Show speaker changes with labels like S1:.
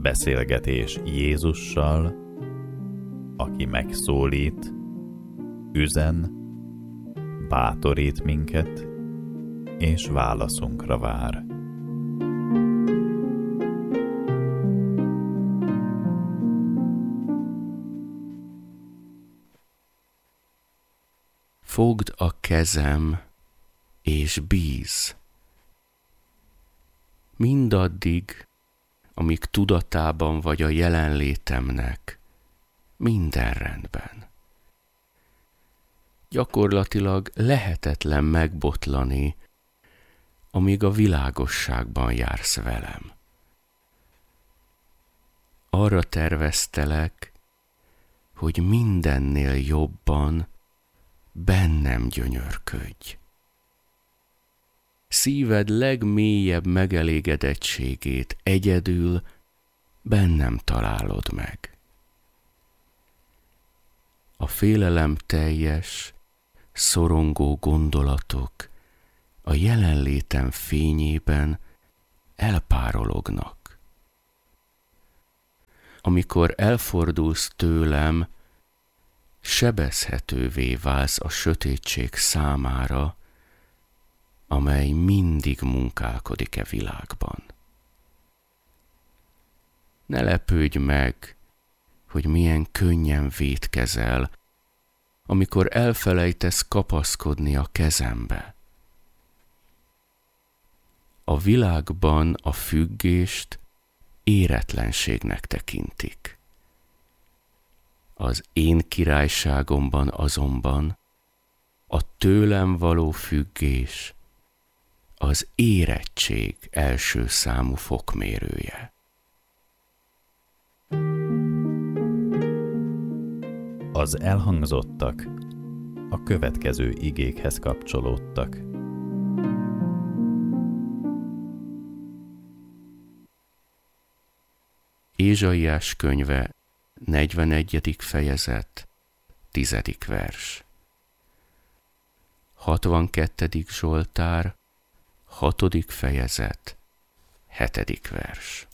S1: Beszélgetés Jézussal, aki megszólít, üzen, bátorít minket, és válaszunkra vár.
S2: Fogd a kezem, és bízz. Mindaddig, amíg tudatában vagy a jelenlétemnek, minden rendben. Gyakorlatilag lehetetlen megbotlani, amíg a világosságban jársz velem. Arra terveztelek, hogy mindennél jobban bennem gyönyörködj. Szíved legmélyebb megelégedettségét egyedül bennem találod meg. A félelemteljes, szorongó gondolatok a jelenlétem fényében elpárolognak. Amikor elfordulsz tőlem, sebezhetővé válsz a sötétség számára, amely mindig munkálkodik e világban. Ne lepődj meg, hogy milyen könnyen vétkezel, amikor elfelejtesz kapaszkodni a kezembe. A világban a függést éretlenségnek tekintik. Az én királyságomban azonban a tőlem való függés az érettség első számú fokmérője.
S1: Az elhangzottak a következő igékhez kapcsolódtak.
S2: Ézsaiás könyve, 41. fejezet, 10. vers. 62. Zsoltár, 6. fejezet, 7. vers.